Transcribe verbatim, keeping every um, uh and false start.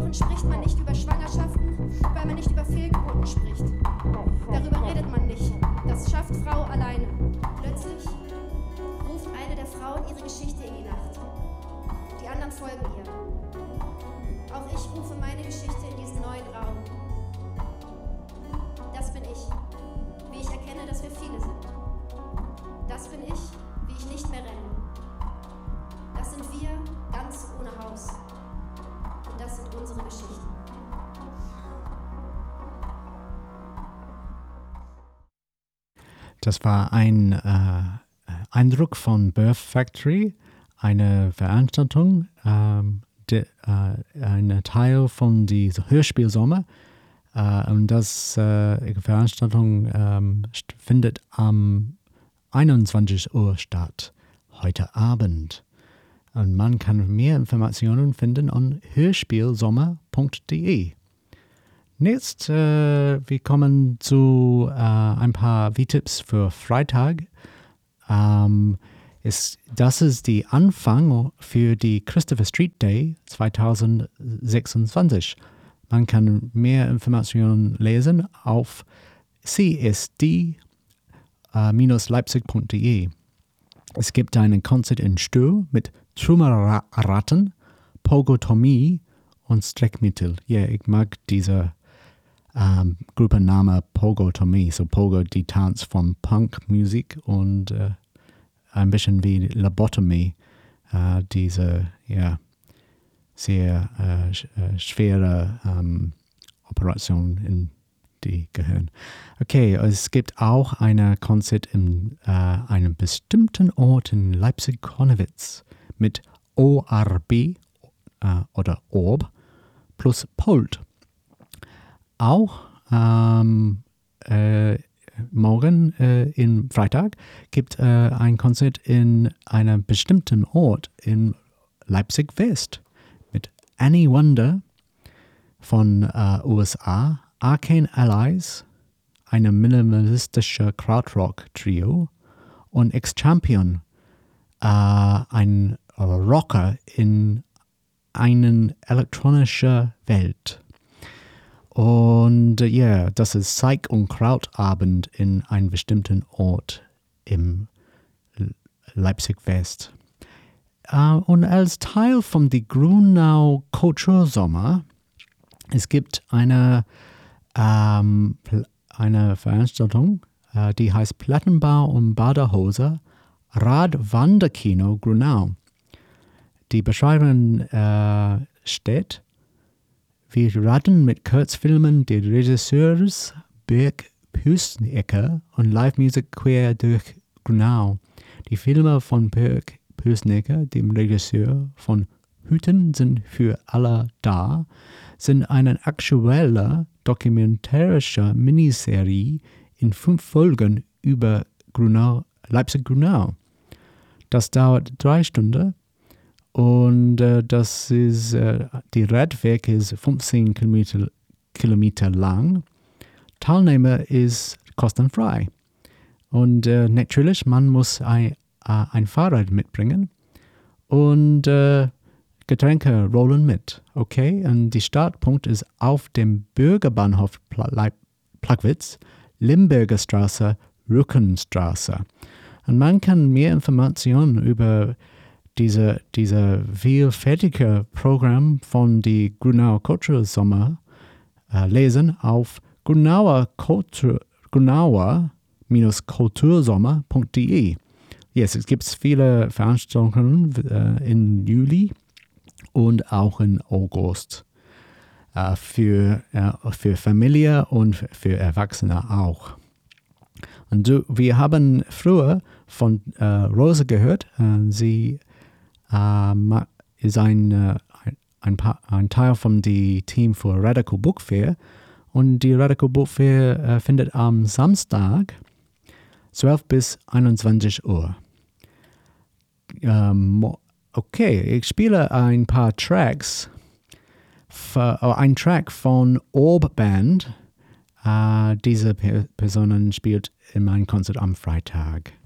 Wochen spricht man nicht über Schwangerschaften, weil man nicht über Fehlgeburten spricht. Darüber redet man nicht. Das schafft Frau alleine. Plötzlich ruft eine der Frauen ihre Geschichte in die Nacht. Die anderen folgen ihr. Auch ich rufe meine Geschichte in diesen neuen Raum. Das bin ich, wie ich erkenne, dass wir viele sind. Das bin ich, wie ich nicht mehr renne. Das sind wir, ganz ohne Haus. Und das sind unsere Geschichten. Das war ein äh, Eindruck von Birth Factory, eine Veranstaltung, ähm, de, äh, ein Teil von diesem Hörspiel Sommer. Äh, und das äh, Veranstaltung ähm, findet am einundzwanzig Uhr statt, heute Abend. Und man kann mehr Informationen finden an hörspielsommer punkt de. Jetzt, äh, wir kommen zu äh, ein paar V-Tipps für Freitag. Ähm, ist, das ist der Anfang für die Christopher Street Day zwanzig sechsundzwanzig. Man kann mehr Informationen lesen auf c s d Leipzig punkt de. Es gibt einen Konzert in Stör mit Trümmerratten, Pogotomie und Streckmittel. Ja, ich mag diese ähm, Gruppenname Pogotomie. So Pogo, die Tanz von Punkmusik und äh, ein bisschen wie Lobotomie. Äh, diese, ja, sehr äh, sch- äh, schwere ähm, Operation in die Gehirn. Okay, es gibt auch ein Konzert in äh, einem bestimmten Ort in Leipzig-Konnewitz mit O R B äh, oder Orb plus Polt. Auch ähm, äh, morgen, äh, im Freitag, gibt äh, ein Konzert in einem bestimmten Ort in Leipzig-West mit Annie Wonder von äh, U S A, Arcane Allies, eine minimalistische Krautrock-Trio und Ex-Champion, äh, ein Rocker in eine elektronische Welt. Und ja, uh, yeah, das ist Psych- und Krautabend in einem bestimmten Ort im Leipzig-West. Uh, und als Teil von die Grunau Kultursommer, es gibt eine, ähm, eine Veranstaltung, äh, die heißt Plattenbau und Badehose Radwanderkino Grunau. Die Beschreibung äh, steht: Wir radeln mit Kurzfilmen des Regisseurs Birk Püßnecker und Live-Musik quer durch Grunau. Die Filme von Birk Püßnecker, dem Regisseur von Hüten sind für alle da, sind eine aktuelle dokumentarische Miniserie in fünf Folgen über Grunau, Leipzig-Grunau. Das dauert drei Stunden. Und äh, das ist, äh, die Radweg ist fünfzehn Kilometer, Kilometer lang. Teilnehmer ist kostenfrei. Und äh, natürlich, man muss ein, äh, ein Fahrrad mitbringen. Und äh, Getränke rollen mit. Okay? Und der Startpunkt ist auf dem Bürgerbahnhof Pla- Plagwitz, Limburger Straße, Rückenstraße. Und man kann mehr Informationen über Diese, diese vielfältige Programm von die Grunauer Kultursommer äh, lesen auf Grunauer Kultur, Grunauer-Kultursommer punkt de. Yes, es gibt viele Veranstaltungen äh, im Juli und auch im August äh, für, äh, für Familie und für Erwachsene auch. Und so, wir haben früher von äh, Rose gehört. Äh, sie Uh, ist ein, uh, ein, ein Teil von dem Team für Radical Book Fair. Und die Radical Book Fair uh, findet am Samstag zwölf bis einundzwanzig Uhr. Um, okay, ich spiele ein paar Tracks. Für, oh, ein Track von Orb Band. Uh, diese Pe- Person spielt in meinem Konzert am Freitag.